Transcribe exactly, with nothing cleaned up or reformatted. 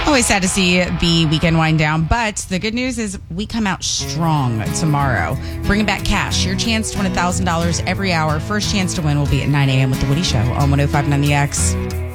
Always sad to see the weekend wind down, but the good news is we come out strong tomorrow. Bringing back cash, your chance to win one thousand dollars every hour. First chance to win will be at nine a.m. with The Woody Show on one oh five point nine The X.